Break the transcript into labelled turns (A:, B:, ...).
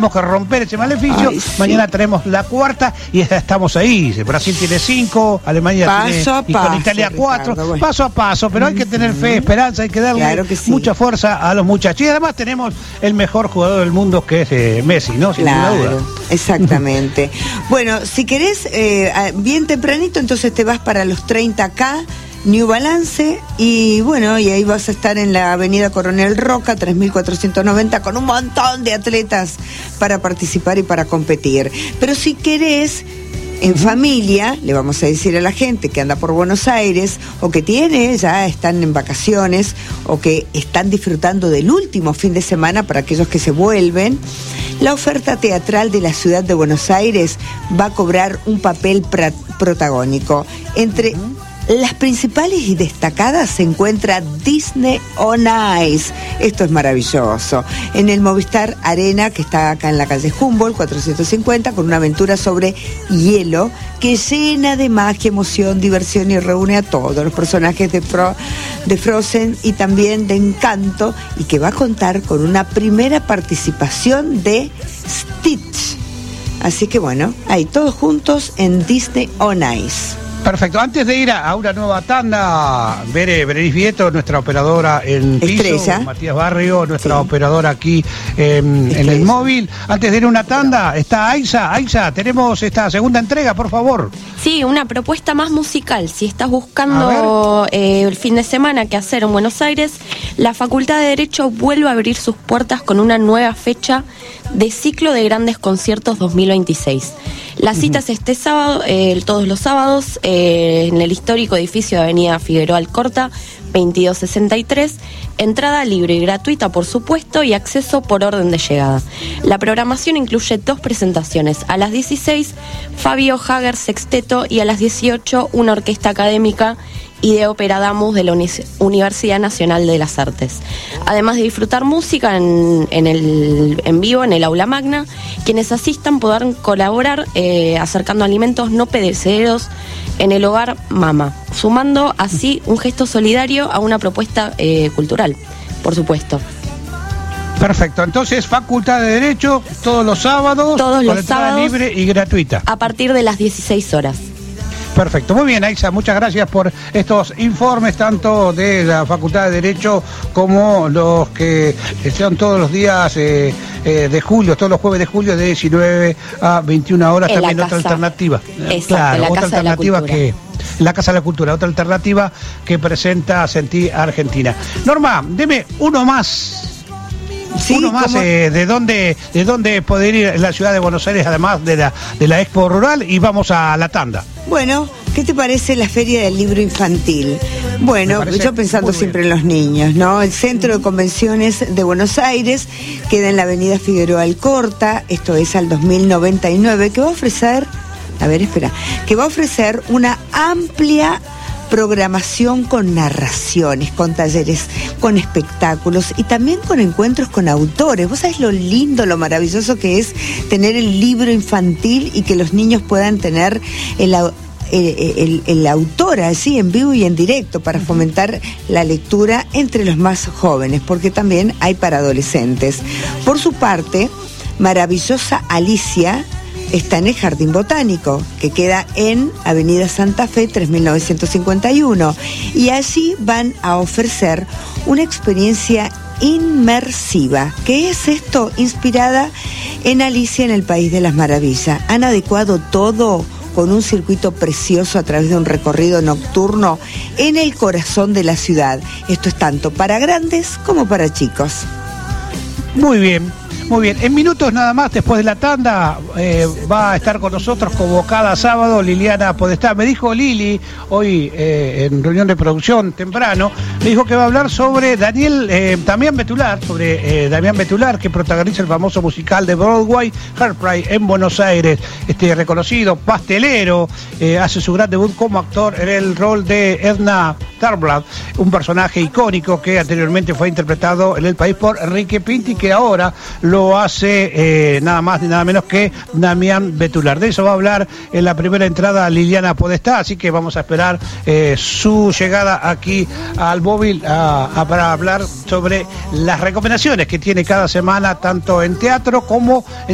A: tenemos que romper ese maleficio.
B: Ay, sí.
A: Mañana tenemos la cuarta y estamos ahí. Brasil tiene 5, Alemania
B: Paso a
A: tiene, y con
B: paso,
A: Italia 4,
B: Ricardo, bueno.
A: paso a paso, pero hay que tener fe, esperanza, hay que darle
B: Claro que sí.
A: mucha fuerza a los muchachos. Y además tenemos el mejor jugador del mundo, que es Messi, ¿no? Sin ninguna duda.
B: Exactamente. Bueno, si querés, bien tempranito, entonces te vas para los 30K, New Balance, y bueno, y ahí vas a estar en la avenida Coronel Roca, 3490, con un montón de atletas para participar y para competir. Pero si querés, en familia, le vamos a decir a la gente que anda por Buenos Aires, o que ya están en vacaciones, o que están disfrutando del último fin de semana para aquellos que se vuelven, la oferta teatral de la ciudad de Buenos Aires va a cobrar un papel protagónico. Entre las principales y destacadas se encuentra Disney on Ice. Esto es maravilloso. En el Movistar Arena, que está acá en la calle Humboldt, 450, con una aventura sobre hielo que llena de magia, emoción, diversión y reúne a todos los personajes de Frozen y también de Encanto, y que va a contar con una primera participación de Stitch. Así que bueno, ahí todos juntos en Disney on Ice.
A: Perfecto. Antes de ir a una nueva tanda, Berenice Vieto, nuestra operadora en
B: Estrella.
A: piso, Matías Barrio, nuestra operadora aquí en el móvil. Antes de ir a una tanda, está Aiza. Aiza, tenemos esta segunda entrega, por favor.
C: Sí, una propuesta más musical. Si estás buscando el fin de semana qué hacer en Buenos Aires, la Facultad de Derecho vuelve a abrir sus puertas con una nueva fecha de ciclo de grandes conciertos 2026. La cita es este sábado, todos los sábados, en el histórico edificio de Avenida Figueroa Alcorta, 2263, entrada libre y gratuita, por supuesto, y acceso por orden de llegada. La programación incluye 2 presentaciones. A las 16, Fabio Hager Sexteto, y a las 18, una orquesta académica y de ópera Damus de la Universidad Nacional de las Artes. Además de disfrutar música en vivo en el aula magna, quienes asistan podrán colaborar acercando alimentos no perecederos en el hogar Mama, sumando así un gesto solidario a una propuesta cultural, por supuesto.
A: Perfecto, entonces Facultad de Derecho todos los sábados,
C: todos
A: con
C: los
A: entrada
C: sábados,
A: libre y gratuita.
C: A partir de las 16 horas.
A: Perfecto, muy bien, Aiza, muchas gracias por estos informes, tanto de la Facultad de Derecho como los que sean todos los días de julio, todos los jueves de julio, de 19 a 21 horas,
C: en
A: también
C: la
A: otra
C: casa.
A: Alternativa.
C: Exacto,
A: Claro,
C: la
A: otra
C: Casa de la
A: alternativa
C: Cultura.
A: que la Casa de la Cultura, otra alternativa que presenta Sentí Argentina. Norma, deme uno más.
B: Sí,
A: uno más, ¿de dónde poder ir en la ciudad de Buenos Aires, además de la Expo Rural? Y vamos a la tanda.
B: Bueno, ¿qué te parece la Feria del Libro Infantil? Bueno, yo pensando siempre en los niños, ¿no? El Centro de Convenciones de Buenos Aires queda en la avenida Figueroa Alcorta, esto es al 2099, que va a ofrecer una amplia programación con narraciones, con talleres, con espectáculos y también con encuentros con autores. ¿Vos sabés lo lindo, lo maravilloso que es tener el libro infantil y que los niños puedan tener el autor así en vivo y en directo para fomentar la lectura entre los más jóvenes, porque también hay para adolescentes? Por su parte, Maravillosa Alicia está en el Jardín Botánico, que queda en Avenida Santa Fe, 3951, y allí van a ofrecer una experiencia inmersiva. ¿Qué es esto? Inspirada en Alicia en el País de las Maravillas. Han adecuado todo con un circuito precioso a través de un recorrido nocturno en el corazón de la ciudad. Esto es tanto para grandes como para chicos.
A: Muy bien. Muy bien, en minutos nada más, después de la tanda, va a estar con nosotros como cada sábado Liliana Podestá. Me dijo Lili, hoy en reunión de producción temprano, me dijo que va a hablar sobre Damián Betular, que protagoniza el famoso musical de Broadway, Hairspray, en Buenos Aires. Reconocido pastelero, hace su gran debut como actor en el rol de Edna Tarblad, un personaje icónico que anteriormente fue interpretado en el país por Enrique Pinti, que ahora lo hace nada más ni nada menos que Damián Betular. De eso va a hablar en la primera entrada Liliana Podestá, así que vamos a esperar su llegada aquí al móvil para hablar sobre las recomendaciones que tiene cada semana, tanto en teatro como en